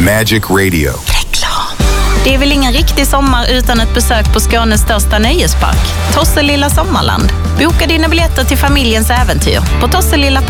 Magic Radio. Reklam. Det är väl ingen riktig sommar utan ett besök på Skånes största nöjespark, Tosselilla Sommarland. Boka dina biljetter till familjens äventyr på tosselilla.se.